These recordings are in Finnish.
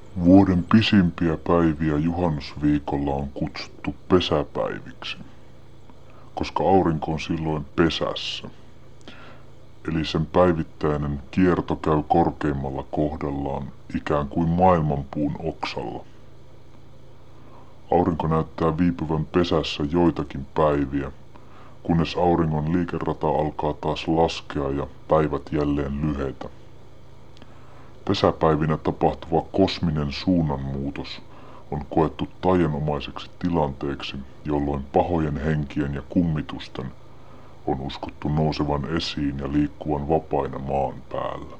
Vuoden pisimpiä päiviä juhannusviikolla on kutsuttu pesäpäiviksi, koska aurinko on silloin pesässä. Eli sen päivittäinen kierto käy korkeimmalla kohdallaan ikään kuin maailmanpuun oksalla. Aurinko näyttää viipyvän pesässä joitakin päiviä, kunnes auringon liikerata alkaa taas laskea ja päivät jälleen lyhetä. Pesäpäivinä tapahtuva kosminen suunnanmuutos on koettu taianomaiseksi tilanteeksi, jolloin pahojen henkien ja kummitusten on uskottu nousevan esiin ja liikkuvan vapaina maan päällä.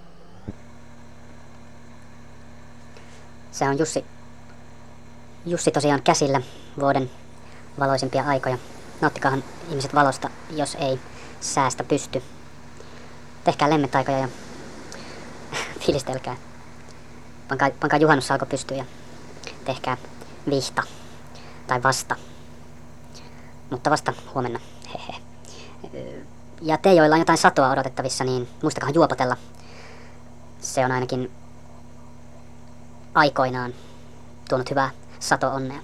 Se on Jussi tosiaan käsillä vuoden valoisimpia aikoja. Nauttikahan ihmiset valosta, jos ei säästä pysty. Tehkää lemmetaikoja ja fiilistelkää. Pankaa juhannussalko pystyyn ja tehkää vihta tai vasta. Mutta vasta huomenna. Hehe. Ja te, joilla on jotain satoa odotettavissa, niin muistakahan juopotella. Se on ainakin aikoinaan tuonut hyvää sato-onnea.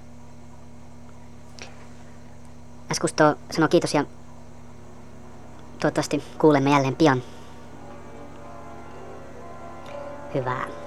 Kusto sanoo kiitos ja toivottavasti kuulemme jälleen pian. Hyvää.